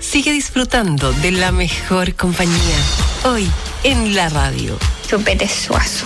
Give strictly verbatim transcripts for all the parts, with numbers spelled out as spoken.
sigue disfrutando de la mejor compañía. Hoy en la radio. Chupete Suazo.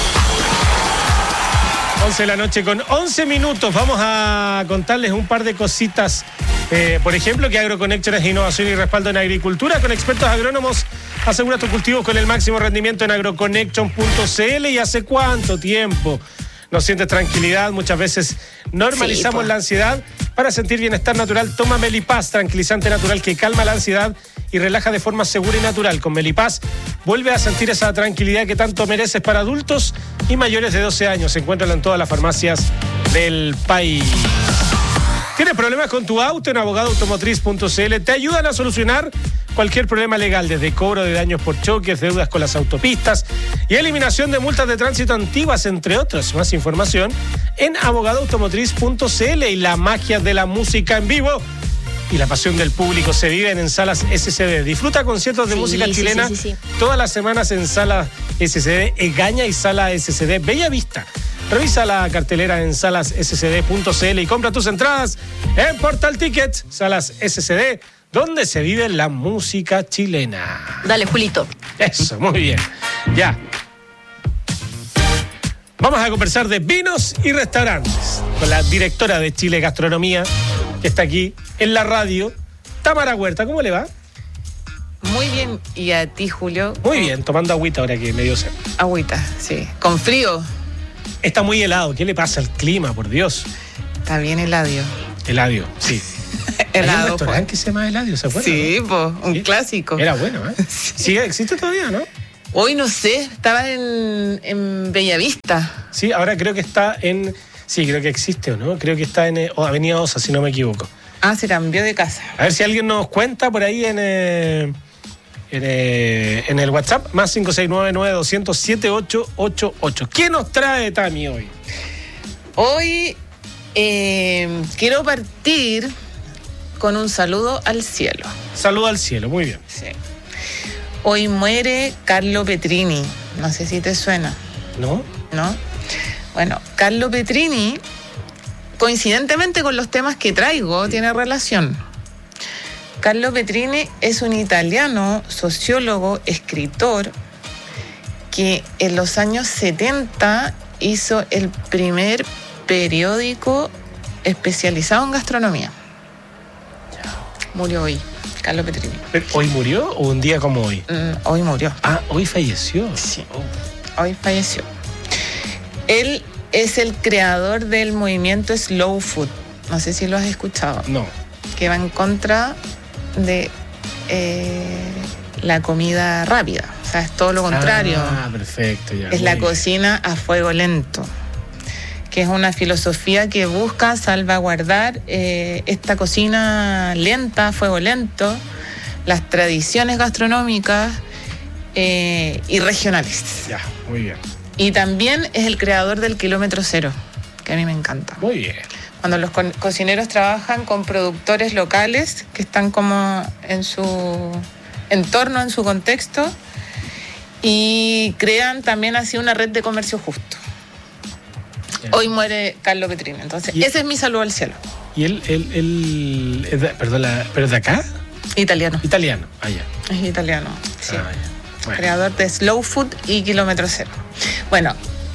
once de la noche con once minutos. Vamos a contarles un par de cositas. Eh, por ejemplo, que AgroConnection es innovación y respaldo en agricultura. Con expertos agrónomos, asegura tus cultivos con el máximo rendimiento en agroconnection punto c l. ¿Y hace cuánto tiempo no sientes tranquilidad? Muchas veces normalizamos sí, la ansiedad. Para sentir bienestar natural, toma Melipaz, tranquilizante natural que calma la ansiedad y relaja de forma segura y natural. Con Melipaz, vuelve a sentir esa tranquilidad que tanto mereces para adultos y mayores de doce años. Se encuentran en todas las farmacias del país. ¿Tienes problemas con tu auto? En abogado automotriz punto c l te ayudan a solucionar cualquier problema legal, desde cobro de daños por choques, deudas con las autopistas y eliminación de multas de tránsito antiguas, entre otras. Más información en abogado automotriz punto c l. Y la magia de la música en vivo y la pasión del público se viven en Salas S C D. Disfruta conciertos de sí, música sí, chilena sí, sí, sí. todas las semanas en Salas S C D Egaña y Sala S C D Bella Vista. Revisa la cartelera en salas s c d punto c l y compra tus entradas en Portal Tickets. Salas S C D, donde se vive la música chilena. Dale, Julito. Eso, muy bien. Ya. Vamos a conversar de vinos y restaurantes con la directora de Chile Gastronomía, que está aquí en la radio, Tamara Huerta. ¿Cómo le va? Muy bien. ¿Y a ti, Julio? Muy bien, tomando agüita ahora que me dio sed. Agüita, sí. ¿Con frío? Está muy helado. ¿Qué le pasa al clima, por Dios? Está bien heladio. Heladio, sí. Helado. Hay un restaurante que se llama Heladio, ¿se acuerdan? Sí, ¿no? pues, un ¿Sí? clásico. Era bueno, ¿eh? Sí. ¿Sí existe todavía, no? Hoy no sé, estaba en, en Bellavista. Sí, ahora creo que está en... Sí, creo que existe, ¿o no? Creo que está en oh, Avenida Osa, si no me equivoco. Ah, se cambió de casa. A ver si alguien nos cuenta por ahí en... Eh... En, eh, en el WhatsApp, más cinco seis nueve nueve dos cero cero siete ocho ocho ocho. ¿Qué nos trae Tami hoy? Hoy eh, quiero partir con un saludo al cielo. Saludo al cielo, muy bien. Sí. Hoy muere Carlo Petrini. No sé si te suena. ¿No? ¿No? Bueno, Carlo Petrini, coincidentemente con los temas que traigo, tiene relación. Carlo Petrini es un italiano, sociólogo, escritor, que en los años setenta hizo el primer periódico especializado en gastronomía. Murió hoy, Carlo Petrini. ¿Hoy murió o un día como hoy? Mm, hoy murió. Ah, hoy falleció. Sí, oh. hoy falleció. Él es el creador del movimiento Slow Food. No sé si lo has escuchado. No. Que va en contra de eh, la comida rápida. O sea, es todo lo contrario. Ah, perfecto. Ya, es la bien. Cocina a fuego lento, que es una filosofía que busca salvaguardar eh, esta cocina lenta, a fuego lento, las tradiciones gastronómicas eh, y regionales. Ya, muy bien. Y también es el creador del kilómetro cero, que a mí me encanta. Muy bien. Cuando los co- cocineros trabajan con productores locales que están como en su entorno, en su contexto, y crean también así una red de comercio justo. Bien. Hoy muere Carlo Petrini, entonces ese es mi saludo al cielo. ¿Y él, él, él, él perdón, la, pero es de acá? Italiano. Italiano, allá. Es italiano, sí. Ah, bueno. Creador de Slow Food y Kilómetro Cero. Bueno,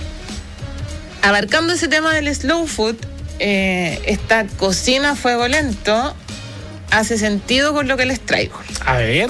abarcando ese tema del Slow Food, Eh, esta cocina a fuego lento hace sentido con lo que les traigo. A ver.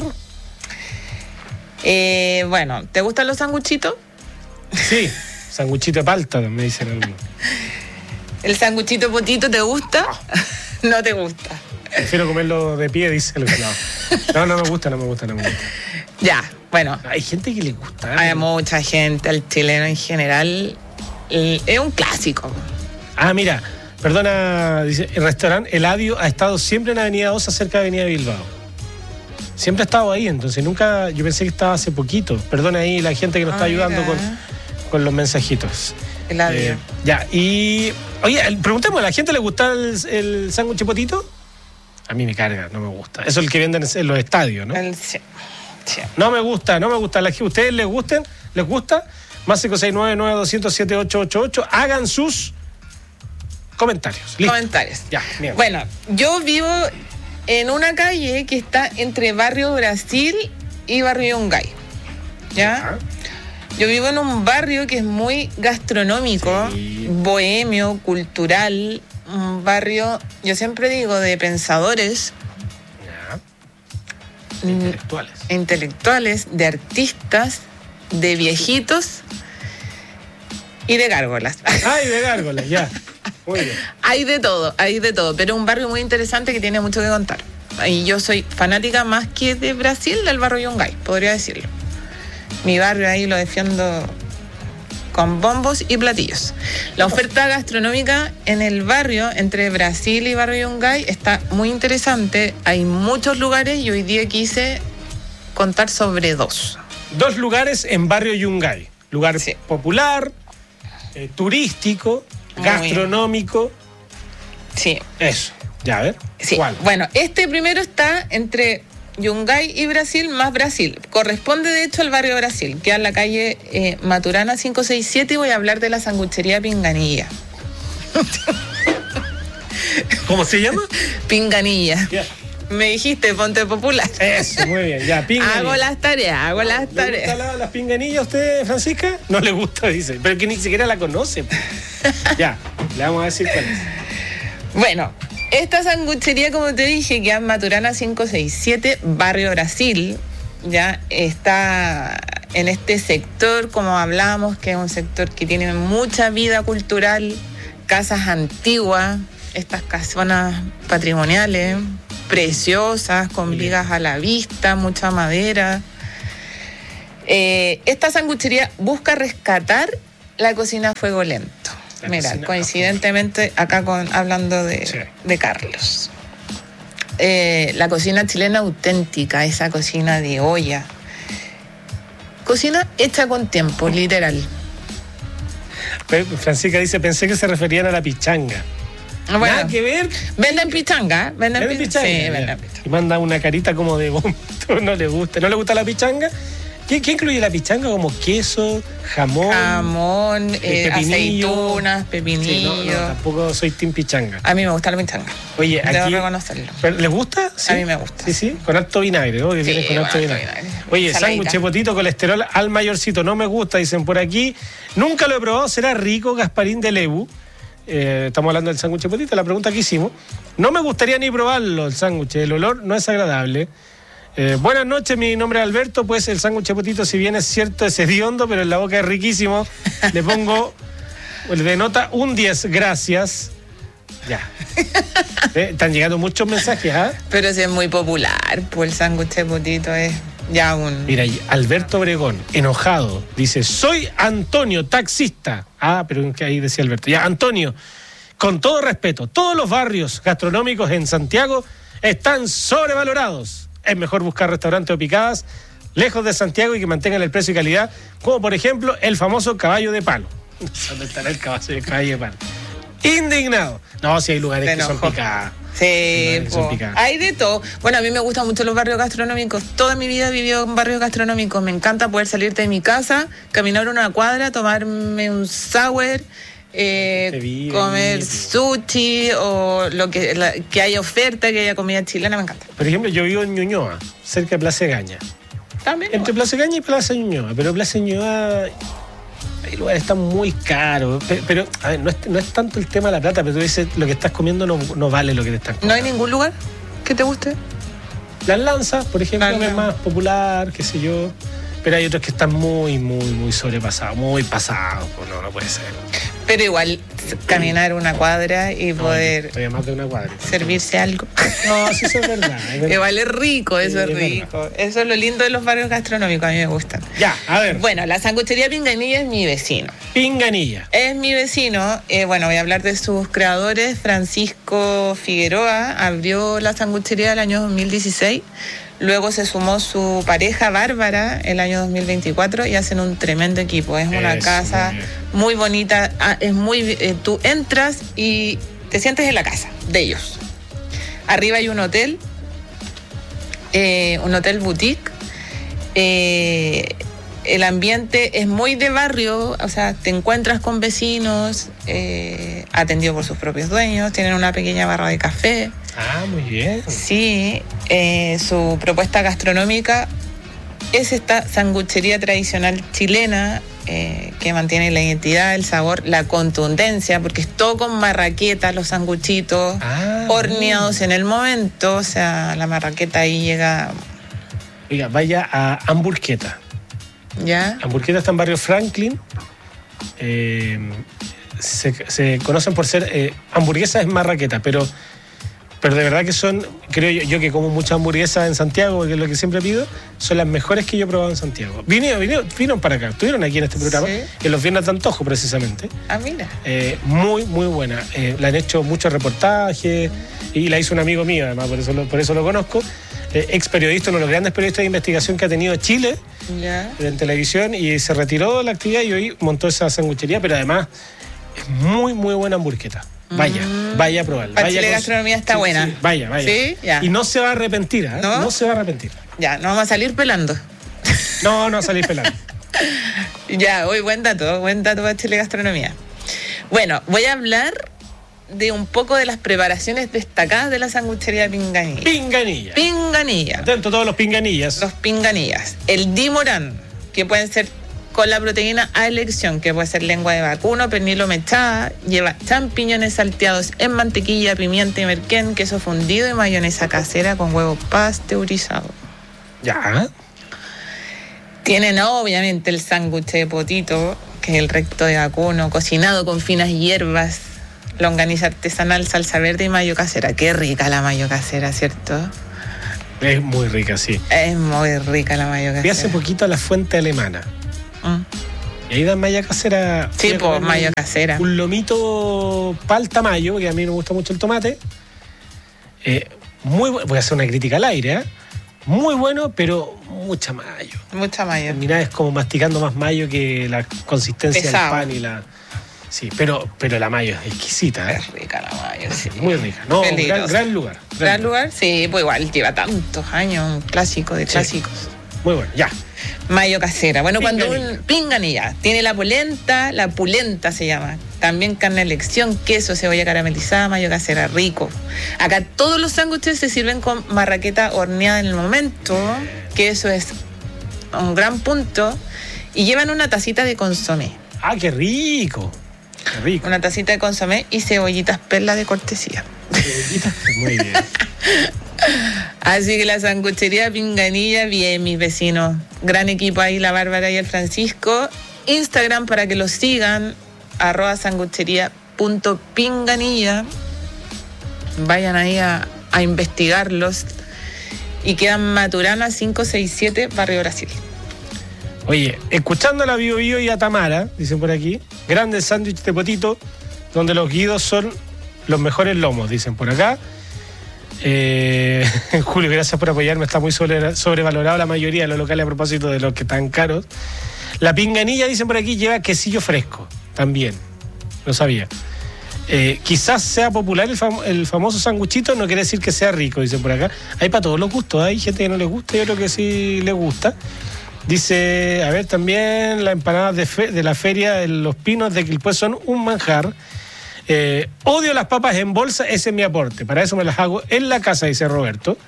Eh, bueno, ¿te gustan los sanguchitos? Sí, sanguchito de palta, me dicen algunos. ¿El sanguchito potito te gusta? No te gusta. Prefiero comerlo de pie, dice el pelado. No, no me gusta, no me gusta, no me gusta. Ya, bueno. Hay gente que le gusta. ¿eh? Hay mucha gente, al chileno en general, es un clásico. Ah, mira. Perdona, dice, el restaurante Heladio ha estado siempre en Avenida Osa, cerca de Avenida Bilbao. Siempre ha estado ahí, entonces nunca, yo pensé que estaba hace poquito. Perdona ahí la gente que nos ah, está ayudando con, con los mensajitos. Heladio. Eh, ya, y oye, preguntemos, ¿a la gente le gusta el, el sándwich potito? A mí me carga, no me gusta. Eso es el que venden en los estadios, ¿no? El, sí, sí. No me gusta, no me gusta. ¿A ustedes les gusten? ¿Les gusta? Más cinco seis nueve nueve dos cero cero siete ocho ocho ocho. Hagan sus comentarios. Listo. Comentarios. Ya, bien. Bueno, yo vivo en una calle que está entre Barrio Brasil y Barrio Yungay. ¿Ya? Yo vivo en un barrio que es muy gastronómico, sí. bohemio, cultural, un barrio, yo siempre digo, de pensadores. Ya. Intelectuales. Intelectuales, de artistas, de viejitos y de gárgolas. Ah, y de gárgolas, ya. Muy bien. Hay de todo, hay de todo, pero es un barrio muy interesante que tiene mucho que contar. Y yo soy fanática más que de Brasil, del barrio Yungay, podría decirlo. Mi barrio ahí lo defiendo con bombos y platillos. La oferta gastronómica en el barrio, entre Brasil y barrio Yungay, está muy interesante. Hay muchos lugares y hoy día quise contar sobre dos. Dos lugares en barrio Yungay. Lugar sí. popular, eh, turístico, gastronómico. Sí. Eso. Ya, a ver. Sí. ¿Cuál? Bueno, este primero está entre Yungay y Brasil, más Brasil. Corresponde, de hecho, al barrio Brasil, que es en la calle eh, Maturana quinientos sesenta y siete, y voy a hablar de la sanguchería Pinganilla. ¿Cómo se llama? Pinganilla. Yeah. Me dijiste, ponte popular. Eso, muy bien. Ya, Pinganilla. Hago las tareas, hago las tareas. ¿Le gusta la, las pinganillas a usted, Francisca? No le gusta, dice. Pero que ni siquiera la conoce. Ya, le vamos a decir cuál es. Bueno, esta sanguchería, como te dije, que es Maturana quinientos sesenta y siete, barrio Brasil, ya está en este sector, como hablábamos, que es un sector que tiene mucha vida cultural, casas antiguas, estas casonas patrimoniales, preciosas, con vigas a la vista, mucha madera. Eh, esta sanguchería busca rescatar la cocina a fuego lento. La Mira, coincidentemente, acá con, hablando de, sí. de Carlos. Eh, la cocina chilena auténtica, esa cocina de olla. Cocina hecha con tiempo, literal. Francisca dice, pensé que se referían a la pichanga. Bueno, nada que ver. Venden pichanga, venden, ¿Venden pichanga? Sí, venden pichanga. Y manda una carita como de vómito, no le gusta. ¿No le gusta la pichanga? ¿Qué, qué incluye la pichanga? Como queso, jamón. Jamón, eh, aceitunas, pepinillo. Sí, no, no, tampoco soy team pichanga. A mí me gusta la pichanga. Oye, Debo aquí. reconocerlo. ¿Les gusta? Sí. A mí me gusta. Sí, sí, con alto vinagre, ¿no? Que sí, viene con alto vinagre. vinagre. Oye, Saladita. sándwich, potito, colesterol al mayorcito. No me gusta, dicen por aquí. Nunca lo he probado, será rico, Gasparín de Lebu. Eh, estamos hablando del sándwich potito, la pregunta que hicimos. No me gustaría ni probarlo, el sándwich. El olor no es agradable. Eh, buenas noches, mi nombre es Alberto. Pues el sándwich potito, si bien es cierto, es hediondo, pero en la boca es riquísimo. Le pongo de nota un diez, gracias. Ya. Eh, están llegando muchos mensajes, ¿ah? ¿eh? Pero si es muy popular, pues el sándwich potito es ya un... Mira, Alberto Obregón, enojado, dice, soy Antonio, taxista. Ah, pero ahí decía Alberto. Ya, Antonio, con todo respeto, todos los barrios gastronómicos en Santiago están sobrevalorados. Es mejor buscar restaurantes o picadas lejos de Santiago y que mantengan el precio y calidad, como por ejemplo el famoso Caballo de Palo. ¿Dónde estará el caballo de, caballo de Palo? Indignado. No, si hay lugares que son picadas. Sí, son picadas. Hay de todo. Bueno, a mí me gustan mucho los barrios gastronómicos. Toda mi vida he vivido en barrios gastronómicos. Me encanta poder salir de mi casa, caminar una cuadra, tomarme un sour, Eh, vive, comer vive. sushi o lo que la, que haya oferta, que haya comida chilena, me encanta. Por ejemplo, yo vivo en Ñuñoa, cerca de Plaza Egaña. También. Entre Plaza Egaña y Plaza Ñuñoa, pero Plaza Ñuñoa hay lugares están muy caros. Pero, pero a ver, no es, no es tanto el tema de la plata, pero tú dices, lo que estás comiendo no, no vale lo que te están comiendo. ¿No hay ningún lugar que te guste? Las Lanzas, por ejemplo, es más popular, qué sé yo. Pero hay otros que están muy, muy, muy sobrepasados, muy pasados. Pues no, no puede ser. Pero igual, caminar una cuadra y no, poder más de una cuadra. servirse algo. No, sí, eso es verdad. Es verdad. Igual es rico, eso sí, es, es rico. Verdad. Eso es lo lindo de los barrios gastronómicos, a mí me gustan. Ya, a ver. Bueno, la sanguchería Pinganilla es mi vecino. Pinganilla. Es mi vecino. Eh, bueno, voy a hablar de sus creadores. Francisco Figueroa abrió la sanguchería el año dos mil dieciséis. Luego se sumó su pareja Bárbara el año dos mil veinticuatro y hacen un tremendo equipo. Es una es casa muy, muy bonita. Es muy, eh, tú entras y te sientes en la casa de ellos. Arriba hay un hotel, eh, un hotel boutique. Eh, el ambiente es muy de barrio, o sea, te encuentras con vecinos, eh, atendido por sus propios dueños, tienen una pequeña barra de café. Ah, muy bien. Sí, eh, su propuesta gastronómica es esta sanguchería tradicional chilena eh, que mantiene la identidad, el sabor, la contundencia, porque es todo con marraqueta, los sanguchitos, Ah, horneados bien. en el momento, o sea, la marraqueta ahí llega, Oiga, vaya a Hamburgueta. ¿ya? Hamburgueta está en barrio Franklin. Eh, se, se conocen por ser eh, hamburguesas en marraqueta, pero, pero de verdad que son, creo yo, yo que como muchas hamburguesas en Santiago, que es lo que siempre pido, son las mejores que yo he probado en Santiago. Vinieron, vinieron, vinieron para acá, estuvieron aquí en este programa, Sí. en los viernes de antojo precisamente. Ah, mira. Eh, muy, muy buena. Eh, la han hecho muchos reportajes y la hizo un amigo mío, además, por eso lo, por eso lo conozco. Eh, ex periodista, uno de los grandes periodistas de investigación que ha tenido Chile Ya. en televisión, y se retiró de la actividad y hoy montó esa sanguchería, pero además es muy, muy buena hamburgueta. Vaya, Mm. vaya a probarla. Para Vaya Chile con- Gastronomía está sí, buena. sí, vaya, vaya. ¿Sí? Ya. Y no se va a arrepentir, ¿eh? ¿No? ¿No? se va a arrepentir. Ya, no vamos a salir pelando. No, no va a salir pelando. Ya, hoy buen dato, buen dato para Chile Gastronomía. Bueno, voy a hablar de un poco de las preparaciones destacadas de la sanguchería Pinganilla. Pinganilla. Pinganilla. Atento a todos los pinganillas. Los pinganillas. El dimorán, que pueden ser con la proteína a elección, que puede ser lengua de vacuno, pernilo mechada, lleva champiñones salteados en mantequilla, pimienta y merquén, queso fundido y mayonesa casera con huevo pasteurizado. Ya. Tienen obviamente el sándwich de potito, que es el recto de vacuno, cocinado con finas hierbas, longaniza artesanal, salsa verde y mayo casera. Qué rica la mayo casera, ¿cierto? Es muy rica, sí. Es muy rica la mayo Fui casera. hace poquito a la fuente alemana. Mm. Y ahí dan malla casera. Sí, Fui a pues comer mayo un- casera. Un lomito palta mayo, porque a mí me gusta mucho el tomate. Eh, muy bu- Voy a hacer una crítica al aire, ¿eh? Muy bueno, pero mucha mayo. Mucha mayo. Mira, es como masticando más mayo que la consistencia Pesado. del pan y la. Sí, pero, pero la mayo es exquisita, ¿eh? Es rica la mayo, sí. Muy rica. No, gran, Peligrosa. gran lugar. ¿Gran lugar? Sí, pues igual lleva tantos años, un clásico de Sí. clásicos. Muy bueno, ya. Mayo casera. Bueno, cuando Pinganilla. un pinganilla tiene la polenta, la pulenta se llama. También carne de elección, queso, cebolla caramelizada, mayo casera, rico. Acá todos los sándwiches se sirven con marraqueta horneada en el momento, que eso es un gran punto. Y llevan una tacita de consomé. Ah, qué rico. Qué rico. Una tacita de consomé y cebollitas perla de cortesía. Muy bien. Así que la sanguchería Pinganilla, bien, mis vecinos. Gran equipo ahí, la Bárbara y el Francisco. Instagram para que los sigan, arroba sanguchería punto pinganilla. Vayan ahí a, a investigarlos. Y quedan Maturana cinco seis siete, Barrio Brasil. Oye, escuchando a la Bio Bio y a Tamara, dicen por aquí, grandes sándwiches de potito, donde los guidos son los mejores lomos, dicen por acá. Eh, Julio, gracias por apoyarme, está muy sobre, sobrevalorado la mayoría de los locales a propósito de los que están caros. La pinganilla, dicen por aquí, lleva quesillo fresco, también, lo sabía. Eh, quizás sea popular el, fam el famoso sanguchito, no quiere decir que sea rico, dicen por acá. Hay para todos los gustos, hay gente que no le gusta y otro que sí le gusta. Dice, a ver, también las empanadas de, fe de la feria de Los Pinos de Quilpué son un manjar. Eh, odio las papas en bolsa, ese es mi aporte. Para eso me las hago en la casa, dice Roberto.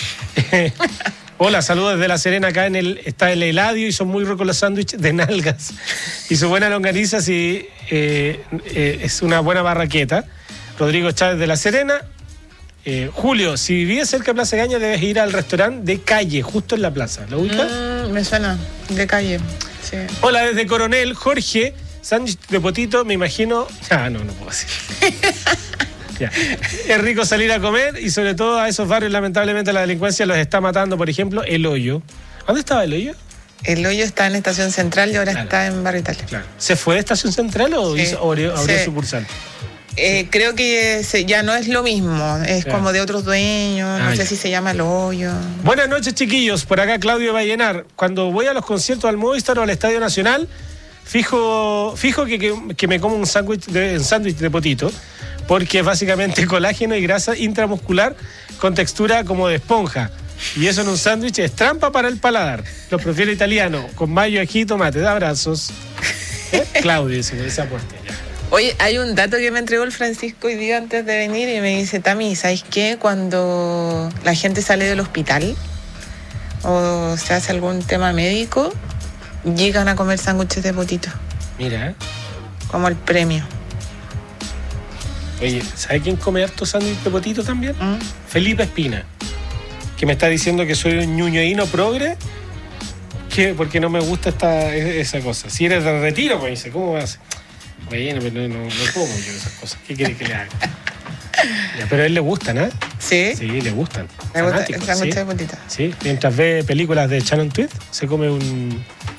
Hola, saludos desde La Serena. Acá en el, está el Eladio y son muy ricos los sándwiches de nalgas. Y su buena longaniza, sí, eh, eh, es una buena barraqueta. Rodrigo Chávez de La Serena. Eh, Julio, si vives cerca de Plaza Gaña, debes ir al restaurante de calle, justo en la plaza. ¿Lo ubicas? Mm, me suena, de calle. Sí. Hola, desde Coronel, Jorge. Sándwich de potito, me imagino. Ah, no, no puedo decir. Ya. Es rico salir a comer y sobre todo a esos barrios, lamentablemente, la delincuencia los está matando. Por ejemplo, El Hoyo. ¿Dónde estaba El Hoyo? El Hoyo está en Estación Central y ahora Claro. está en Barrio Italia. Claro. ¿Se fue de Estación Central o Sí. hizo, abrió, abrió Sí. sucursal? Eh, creo que se- ya no es lo mismo, es Ya. como de otros dueños, no Ah, sé ya. si se llama El Hoyo. Buenas noches, chiquillos. Por acá Claudio Vallenar. Cuando voy a los conciertos al Movistar o al Estadio Nacional, fijo, fijo que, que, que me como un sándwich de, un sándwich de potito, porque es básicamente colágeno y grasa intramuscular con textura como de esponja. Y eso en un sándwich es trampa para el paladar. Lo prefiero italiano, con mayo, ají y tomate. De abrazos. ¿Eh? Claudio, dice, ese aporte ya. Oye, hay un dato que me entregó el Francisco hoy día antes de venir y me dice, Tami, ¿sabes qué? Cuando la gente sale del hospital o se hace algún tema médico, llegan a comer sándwiches de potito. Mira, ¿eh? Como el premio. Oye, ¿sabe quién come harto sándwich de potito también? ¿Mm? Felipe Espina, que me está diciendo que soy un ñuñoíno progre, que porque no me gusta esta, esa cosa. Si eres de retiro, pues dice, ¿cómo vas? Bueno, pero no, no, no como yo esas cosas. ¿Qué quiere que le haga? Ya, pero a él le gustan, ¿eh? ¿Sí? Sí, le gustan. Me gusta el Fanático, sándwich sí. de potito. Sí, mientras ve películas de Shannon Tweed, se come un...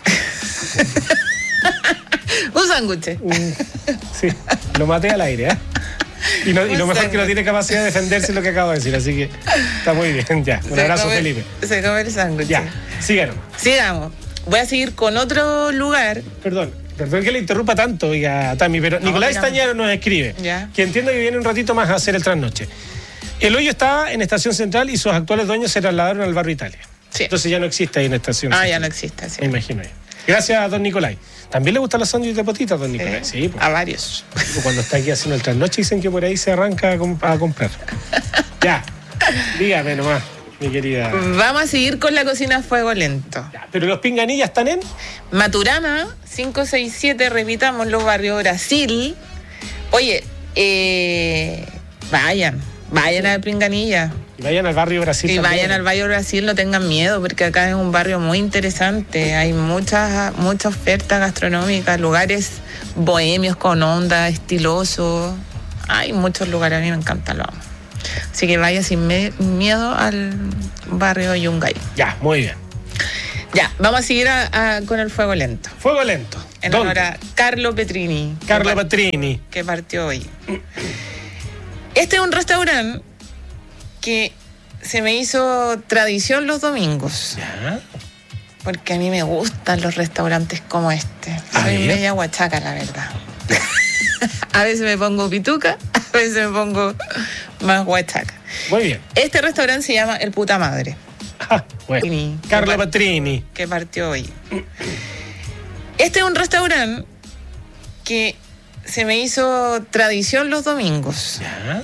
Un sándwich. un sí, lo maté al aire, ¿eh? Y, no, y lo mejor que no tiene capacidad de defenderse lo que acabo de decir, así que está muy bien, ya. Un Se abrazo, come- Felipe. Se come el sándwich. Ya, síganos. Sigamos. Voy a seguir con otro lugar. Perdón, perdón que le interrumpa tanto, oiga, Tami, pero No, Nicolás dígame. Stañaro nos escribe, Ya. que entiendo que viene un ratito más a hacer el trasnoche. El hoyo estaba en Estación Central y sus actuales dueños se trasladaron al barrio Italia. Sí. Entonces ya no existe ahí en Estación Ah, Central. ya no existe. Sí. Me imagino yo. Gracias a don Nicolás. ¿También le gustan los sándwiches de potita, don Nicolás? Sí, pues. A varios. Cuando está aquí haciendo el trasnoche dicen que por ahí se arranca a, comp- a comprar. Ya, dígame nomás, mi querida. Vamos a seguir con la cocina a fuego lento. Ya, pero los pinganillas están en... Maturana, cinco seis siete, repitamos, los barrios Brasil. Oye, eh, vayan, vayan a Pinganilla. Y vayan al barrio Brasil Y también. vayan al barrio Brasil, no tengan miedo, porque acá es un barrio muy interesante. Hay muchas mucha oferta gastronómica, lugares bohemios con onda, estilosos. Hay muchos lugares, a mí me encanta, lo amo. Así que vaya sin me- miedo al barrio Yungay. Ya, muy bien. Ya, vamos a seguir a- a- con el fuego lento. Fuego lento. En ¿Dónde? honor a Carlo Petrini. que Carlo par- Petrini. que partió hoy. Este es un restaurante que se me hizo tradición los domingos, Ya. porque a mí me gustan los restaurantes como este. A Soy ver. media huachaca, la verdad. A veces me pongo pituca, a veces me pongo más huachaca. Muy bien. Este restaurante se llama El Puta Madre, Ah, bueno. Petrini. Carlo Que par- Petrini. que partió hoy. Este es un restaurante que se me hizo tradición los domingos, Ya.